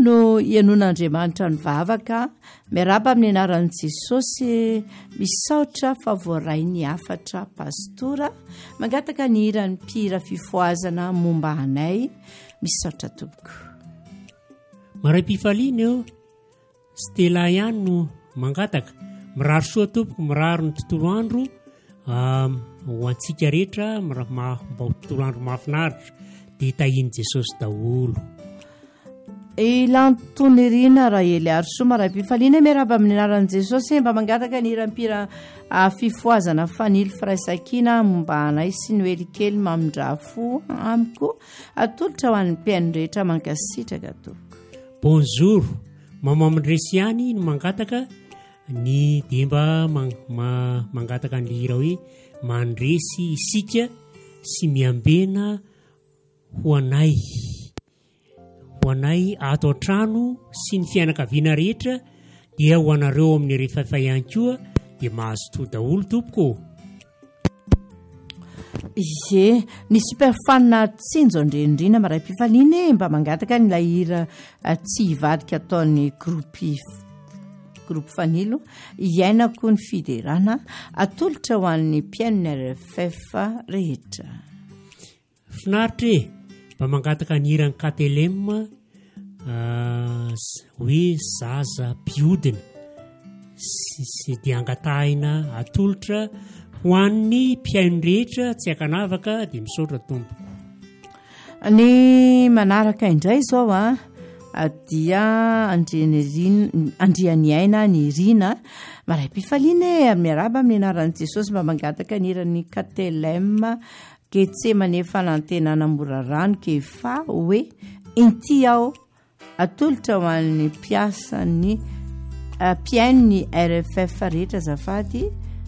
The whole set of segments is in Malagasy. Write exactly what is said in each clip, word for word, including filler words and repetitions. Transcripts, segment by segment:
no ianon'Andriamanitra ny vavaka miaraba amin'ny anaran'i Jesosy misaotra fa voaray ny afatra pastora mangataka ny hirany mpira fifoazana momba anay misaotra tompoko. Maray-pifaliana eo Stella ihany no mangataka mirary soa tompoko mirary ny tontolo andro ho antsika rehetra mba ho tontolo andro mahafinaritra dia tahiny Jesosy daholo. Ilantonirina raha ely arso maray-pifaliana miaraba amin'ny anaran'i Jesosy mba mangataka ny hirampira fifoazana fanily firaisan-kina momba anay sy ny oelikely mamindrafo amiko atolotra ho an'ny mpiaino rehetra mankasitraka tompoko. Bonjour, mamamindresy ihany no mangataka ny demba mangataka ny hira hoe mandresy isika sy miambena ho anay ho anay ato an-trano sy ny fianakaviana rehetra dia ho anareo amin'ny rehefafa ihany koa dia mahazo toa daholo tompoko. Ie ny superfanina tsinjo indrindrina maray-pifaliana mba mangataka ny lahira tsy hivadika ataon'ny groupe groupe fanilo iainako ny fiderana atolotra ho an'ny mpiaino R F F rehetra. Finaritra e mba mangataka ny hirany Katelem hoe zaza mpiodina sy dia angatahina atolotra ho an'ny mpiaino rehetra tsy akanavaka dia misaotra tompoko. Ny manaraka indray izao a dia andriany aina ny rina maray-pifaliana miaraba amin'ny anaran'i Jesosy mba mangataka ny hirany Katelem Getsemane fanantenana mora rano ke fa hoe inty ao atolotra ho an'ny mpiasan'ny mpiainony R F F rehetra zafady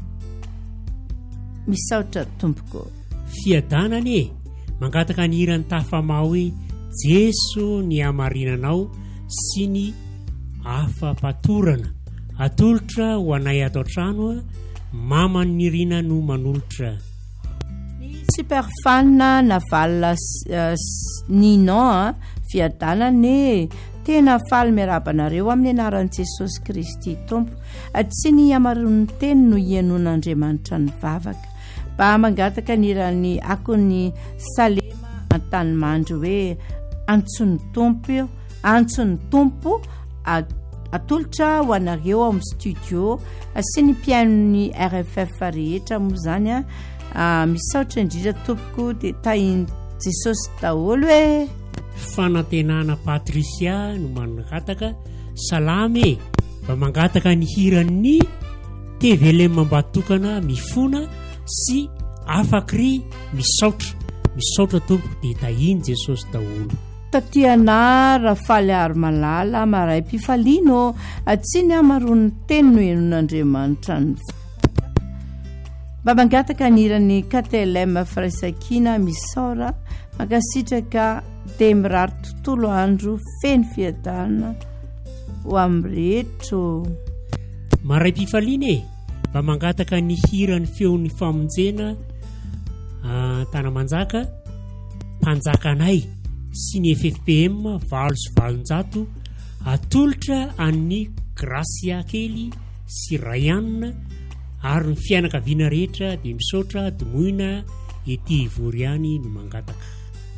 misaotra tompoko. Fiadanany e mangataka ny hirany tafamao hoe Jeso ny amarinanao sy ny afa-patorana atolotra ho anay ato an-trano maman'ny rina no manolotra. Superfanina navalina ninon fiadanany tena faly miarabanareo amin'ny anaran'i Jesosy Kristy tompo tsy ny amaron'ny teny no ianon'Andriamanitra ny vavaka mba mangataka ny hirany akony Salema an-tanimandry hoe antsony tompo antsony tompo atolotra ho anareo amin'ny studio sy ny mpiainony R F F rehetra moa zany a misaotra indrindra tompoko dia tahiny Jesosy daholo hoe fanantenana Patricia no mangataka salame mba mangataka ny hirany T V L M mbatokana mifona sy afakry misaotra misaotra tompoko dia tahiny Jesosy daholo. Tatiana Rafaly Armalala maray-pifaliano tsy ny amaron'ny teny no ianon'Andriamanitra ny mba mangataka ny hirany Katelem firaisan-kina misaora makasitraka dia mirary tontolo andro feno fiadana ho amin'ny rehetra. Maray-pifaliana e mba mangataka ny hirany feon'ny famonjena Tanamanjaka mpanjakanay sy ny F F P M valo sy valonjato atolotra an'ny Gracia kely sy Ryan ary ny fianakaviana rehetra dia misaotra domoina ety Ivoriany no mangataka.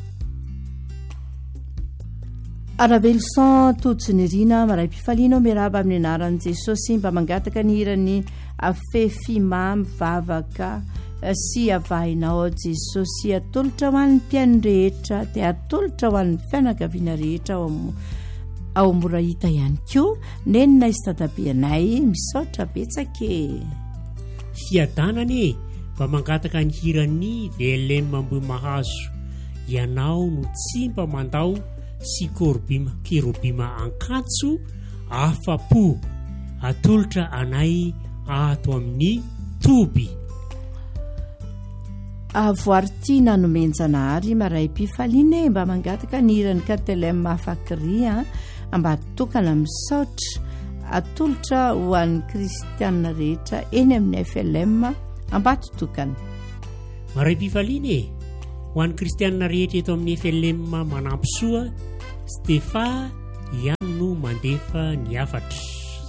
Aravelson Totsinirina maray-pifaliana miaraba amin'ny anaran'i Jesosy mba mangataka ny hirany afefima mivavaka sy avahinao Jesosy atolotra ho an'ny mpiaino rehetra dia atolotra ho an'ny fianakaviana rehetra ao morahita ihany koa nenina izy tadabeanay misaotra betsaka. Fiadanany mba mangataka ny hirany V L M mbo mahazo ianao no tsy mba mandao sy korobima kerobima ankatso afa-po atolotra anay ato amin'ny toby. Avoartina no menjanahary maray-pifaliana mba mangataka ny hirany Katelem afakry mba tokana misaotra atolotra ho an'ny kristianina rehetra eny amin'ny F L M ambato tokana. Maray-pifaliana e ho an'ny kristianina rehetra eto amin'ny F L M manampisoa Stefa Ian mandefa ny afatra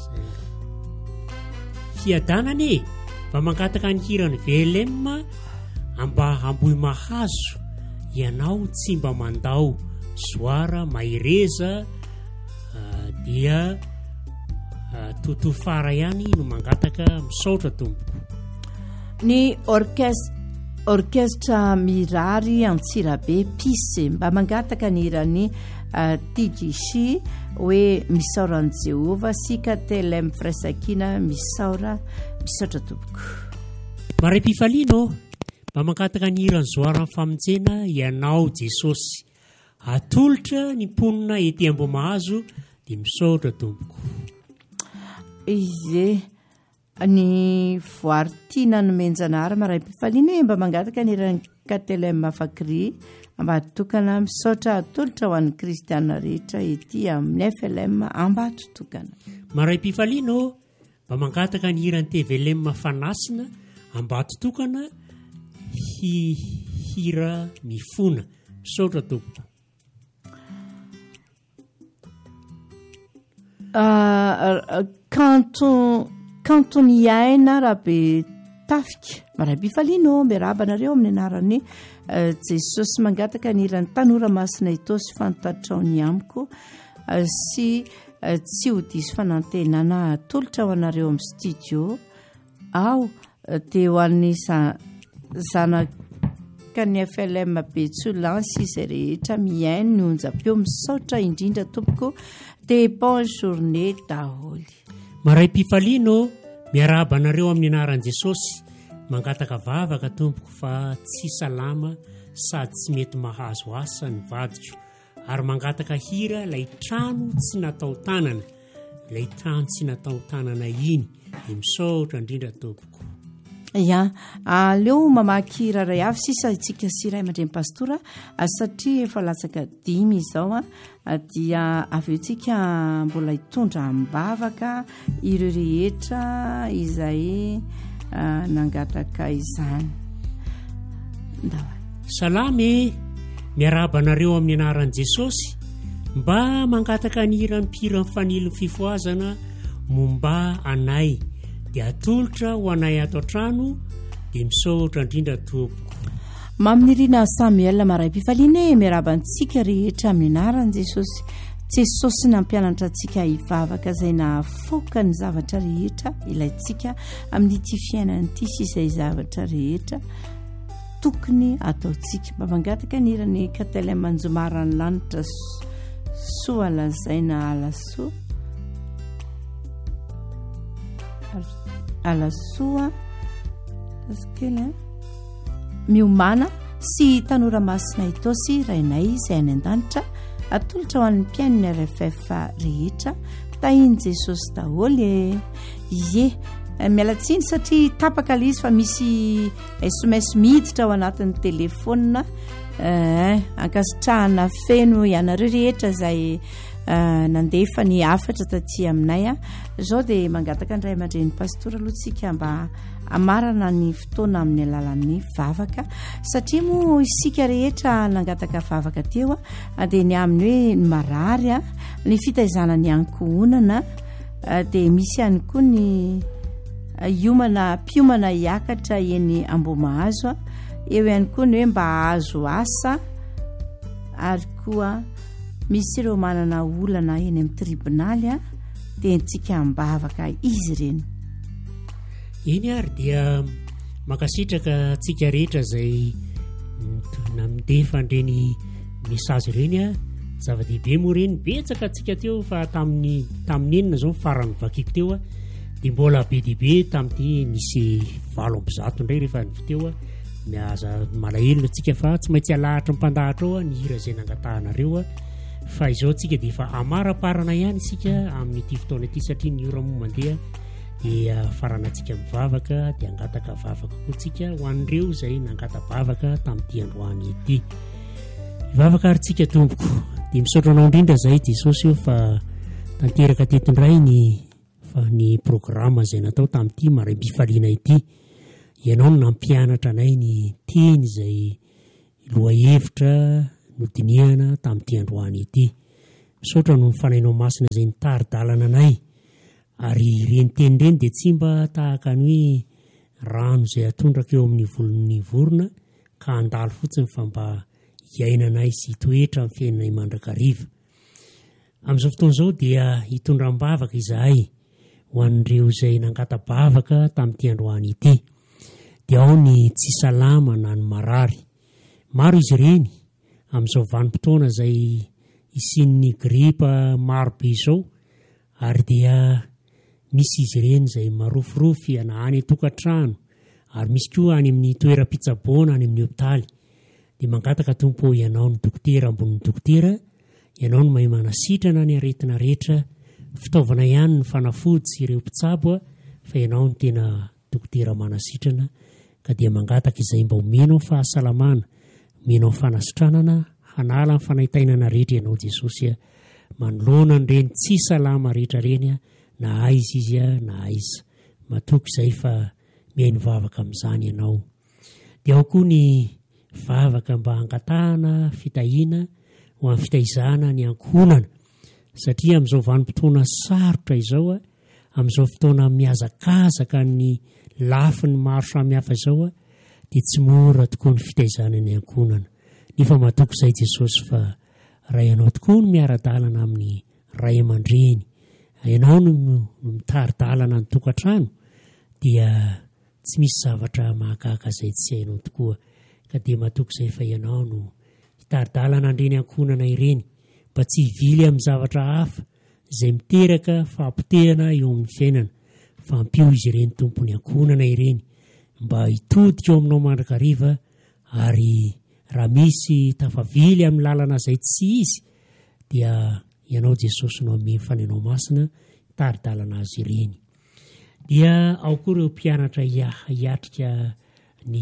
fiadanany mba mangataka ny hirany velema amba amboy mahazo ianao tsy mba mandao soara maireza uh, dia uh, totofara ihany no mangataka misaotra tompoko ny orchestre orchestra mirary Antsirabe pise mba mangataka ny hirany uh, tijishi hoe misaoran Jehova sika telem Firasakina misaora misaotra tompoko maray mpifaliano mba mangataka ny hirany zoara famonjena ianao Jesosy atolotra ny mponina ety Ambomahazo dia misaotra tompoko izy ny voartina no menjanary maray mpifaliana mba mangataka ny hirany Katelem Mafakry ambatotokana misaotra atolotra ho an'ny kristiana rehetra ety amin'ny F L M ambatotokana maray mpifaliano mba mangataka ny hirany T V L M Fanasina ambatotokana hi, hira mifona misaotra tompoko uh, canton cantoniaina rabe tafika maray mpifaliano miarabanareo amin'ny anarany uh, Jesosy mangataka ny hirany tanora masina itosy fantatrao-ny amiko uh, sy uh, tsy ho diso fanantenana atolotra ho anareo amin'ny studio ao uh, dia ho an'ny zanaka ny F L M Betsolancy izay rehetra miaino ny onjam-peo misaotra indrindra tompoko dia bonne journée daholo maray mpifaliano miarabanareo amin'ny anaran'i Jesosy mangataka vavaka tompoko fa tsy salama sady tsy mety mahazo asa ny vadiko ary mangataka hira ilay trano tsy natao tanana ilay trano tsy natao tanana iny dia misaotra indrindra tompoko ya aleo mamaky hira ray avy sisa itsika sy ray aman-dreny pastora satria efa latsaka dimy izao a dia avy eo tsika mbola hitondra ambavaka ireo rehetra izay uh, nangataka izany ndawa salamy miarabanareo amin'ny anaran'i Jesosy mba mangataka ny hirany mpira fanilo fifoazana momba anay dia atolotra ho anay ato an-trano dia misaotra indrindra tompoko maminirina Samuel maray mpifaliana miarabantsika rehetra amin'ny anaran'i Jesosy Jesosy nampianatra antsika hivavaka izay nafoka ny zavatra rehetra ilayntsika amin'ity fiainana ity sisa zavatra rehetra tokony ataontsika mba mangataka ny hirany Katele manjomarany lanitra soa lazaina alasoa alasoa askele miomana sy tanora masina itosy rainay izay any an-danitra atolotra ho an'ny mpiainony R F F rehetra tahiny Jesosy daholo ye mialatsiny satria tapaka le izy fa misy S M S miditra ao anatin'ny telefona eh, ankasitrahana feno ianareo rehetra izay Uh, nandefa ny afatra taty aminay a zao dia mangataka ndray aman-dreny pastora aloha tsika mba amarana ny fotoana amin'ny alalan'ny vavaka satria moa isika rehetra nangataka vavaka teo a dia ny aminy hoe ny marary a ny fitaizana ny ankohonana uh, dia misy ihany koa ny uh, iomana mpiomana hiakatra eny Ambomahazo eo ihany koa ny hoe mba azo asa ary koa misy ireo manana olana eny amin'ny tribonaly a dia ntsika ambavaka izy ireny iny ary dia makasitraka tsika rehetra izay namindefa ndreny mesazy ireny a zava-dehibe moa ireny betsaka tsika teo fa tamin'ny tamin'enina zao farany vakiko teo a dia mbola be dehibe tamin'ity nisy valo ampizato indray rehefa nyteo a miaza malahelona tsika fa tsy maintsy alahatra mmpandahatra ao a ny hira izay nangatahanareo a fa izao tsika dia efa amara-parana ihany isika amin'ity fotoana ity satria ny ora moa mandeha dia faranatsika mivavaka dia angataka vavaka koa tsika ho an'ireo izay nangata-bavaka tamin'ity androany ity ivavaka ary tsika tompoko dia misaotranao indrindra izay Jesosy io fa tanteraka tetondray ny fa ny programa izay natao tamin'ity maray mpifaliana ity ianao no nampianatra anay ny teny izay loha hevitra nodiniana tamin'ity androany ity misaotra no mifanainao masina zay nitaridalana anay ary reniteny reny dia tsy mba tahaka ny hoe rano izay atondraka eo amin'ny volon'ny vorona ka andalo fotsiny fa mba hiainanay sy hitoetra amin'ny fiainanay mandrakariva. Amin'izao fotoan'izao dia hitondram-bavaka izahay ho an'ireo izay nangata-bavaka tamin'ity androany ity. Dia ao ny tsy salama na ny marary. Maro izy ireny amin'izao vanim-potoana izay isin'ny gripa marobe izao, ary dia misy izy ireny izay marofirofy ana any tokantrano, ary misy koa any amin'ny toeram-pitsaboana any amin'ny hopitaly. Dia mangataka tompo ianao ny dokotera ambonin'ny dokotera, ianao no mahay manasitrana ny aretina rehetra, fitaovana ihany ny fanafody sy ireo mpitsabo, fa ianao ny tena dokotera manasitrana. Ka dia mangataka izay mba homenao fahasalamana, homenao fanasitranana, hanala ny fanaitainana rehetra ianao Jesosy, manoloana ny reny tsy salama rehetra reny, na aiza izy na aiza. Matoky izay fa mihaino vavaka amin'izany ianao. Dia ao koa ny vavaka mba hangatahana fitahiana ho amin'ny fitaizana ny ankonana, satria amin'izao vanim-potoana sarotra izao, amin'izao fotoana mihazakazaka ny lafiny maro samihafa izao, dia tsy mora tokoa ny fitaizana ny ankonana. Nefa matoky izay Jesosy fa raha ianao tokoa no miara-dalana amin'ny ray aman-dreny, ianao no mitaridalana ny tokantrano, dia tsy misy zavatra mahagaga izay tsy hainao tokoa. Ka dia matoky izay fa ianao no hitaridalana an'ireny ankonana ireny, mba tsy hivily amin'ny zavatra hafa izay miteraka fahampotehana eo amin'ny fiainana, fa ampio izy ireny tompony ankonana ireny, mba hitodika eo aminao mandrakariva. Ary raha misy tafavily amin'ny lalana izay tsy izy, dia ianao Jesosy no ame fanainao masina taridalana azy ireny. Dia ao koa ireo mpianatra hiatrika ny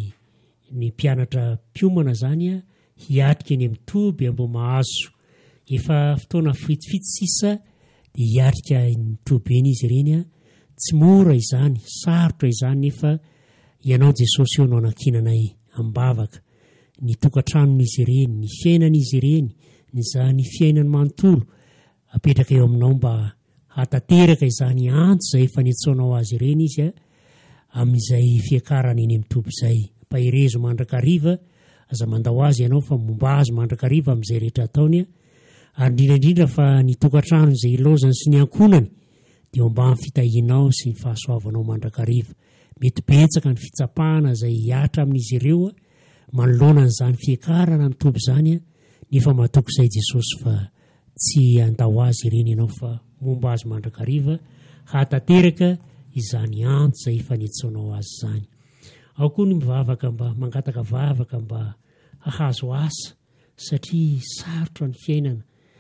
ny mpianatra mpiomana zany, hiatrika ny amin'ny toby mbo mahazo efa fotoana fitsifitsy sisa, dia hiatrika ny toby eny izy ireny. Tsy mora izany, sarotra izany, nefa ianao Jesosy eo no anakinanay ambavaka ny tokantranon'izy ireny, ny fiainan'izy ireny, ny zany fiainany manontolo, apetraka eo aminao mba hatateraka izany antso izay efa niantsoanao azy ireny izy amin'izay fiakarany eny amin'ny toby izay. Pahirezo mandrakariva, aza mandao azy ianao fa momba azy mandrakariva amin'izay rehetra ataony, ary indrindraindrindra fa ny tokantrano izay ilaozany sy ny ankonany dia mba amin'ny fitahianao sy ny fahasoavanao mandrakariva. Mety betsaka ny fitsapahana izay hiatra amin'izy ireo manoloana n'izany fiakarana ny toby izany, nefa matoky izay Jesosy fa tsy andao azy ireny ianao fa momba azy mandrakariva, hatateraka izany antso izay efa niantsoanao azy izany. Ao koa ny mivavaka mba mangataka vavaka mba hahazo asa, satria sarotra ny fiainana,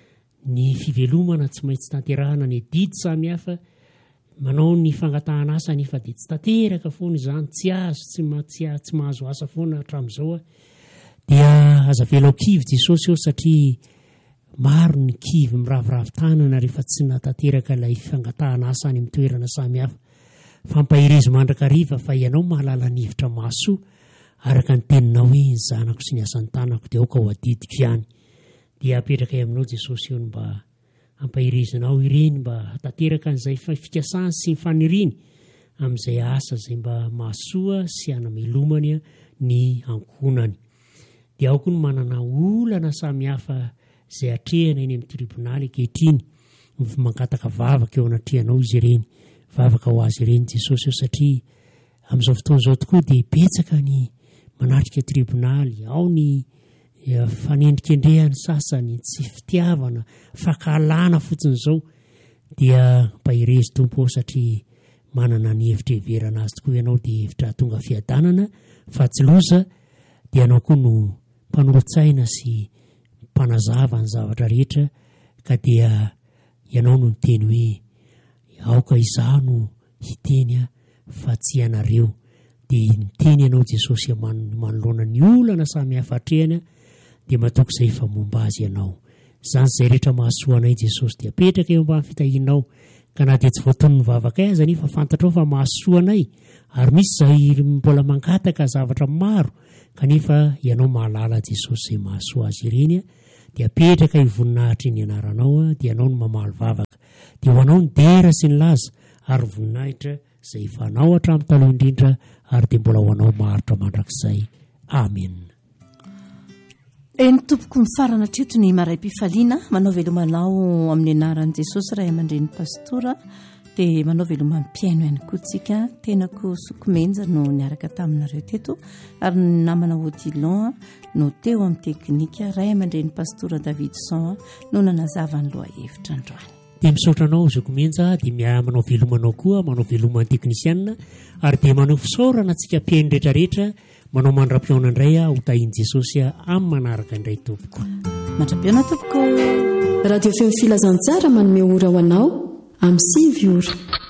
ny fivelomana tsy maintsy tanterahana ny didy samihafa, manao ny fangatahana asa nefa dia tsy tanteraka foana izany, tsy azo tsy, tsy, tsy mahazo asa foana hatramin'izao. Dia aza velao kivy Jesosy eo, satria maro ny kivy miraviravin-tanana rehefa tsy natanteraka ilay fangatahana asa any amin'ny toerana samihafa. Fampahirezo mandrakariva fa ianao mahalala ny hevitra mahasoa araka ny teninao hoe ny zanako sy ny asan'ny tanako dia aoka ho adidiko ihany. Dia apetraka aminao Jesosy eo mba hampahirezinao ireny, mba hatateraka an'izay fikasany sy ny faniriny amin'izay asa izay mba mahasoa sy hanamelomany ny ankonany. Dia ao koa ny manana olana samihafa izay atrehana eny amin'ny tribonaly ankehitriny, mangataka vavaka eo anatrehanao izy ireny, vavaka ho azy ireny Jesosy eo, satria amin'izao fotoan'izao tokoa dia betsaka ny manatrika tribonaly, ao ny fanendrikendrehany sasany, tsy fitiavana, fakalana fotsiny izao. Dia mpahirezy tompo ao, satria manana ny hevitra heverana azy tokoa ianao, dia hevitra tonga fiadanana fa tsy loza. Dia ianao koa no mpanolotsaina sy mpanazava ny zavatra rehetra, ka dia ianao no niteny hoe aoka izaho no hiteny fa tsy ianareo. Dia niteny ianao Jesosy manoloana ny olana samihafa hatrehany, dia matoky izay fa momba azy ianao. Izany izay rehetra mahasoa anay Jesosy dia apetraka eo mba fitahianao, ka na dia tsy voatonony vavaka azy nefa fantatrao fa mahasoa anay. Ary misy izay mbola mangataka zavatra maro, kanefa ianao mahalala Jesosy izay mahasoa azy ireny, dia apetraka hivoninahitra iny ianaranao a dia anao no mamaly vavaka dia ho anao ny dera sy ny laza ary voninahitra izay ifanao hatramin'ny taloha indrindra ary dia mbola ho anao maharitra mandrakizay. Amen. Eny tompoko ny farana treto ny maray-pifaliana manao velomanao amin'ny anaran'i Jesosy ray aman-dren'ny pastora dia manao veloma mpiaino ihany koa tsika tenako sokomenja no niaraka taminareo teto ary ny namana Odilon no teo amin'ny teknika ray aman-dren'ny pastora Davidson no nanazava ny loha hevitra androany. Dia misaotra anao zokomenja dia mia manao velomanao koa manao veloman'ny teknisianina ary dia manao fisaorana antsika mpiaino rehetrarehetra manao mandra-piaona indray a ho tahian Jesosy amin'ny manaraka indray tompoko. Mandra-piaona tompoko. Radio Feo Filazantsara manome ora ho anao amin'ny sivy ora.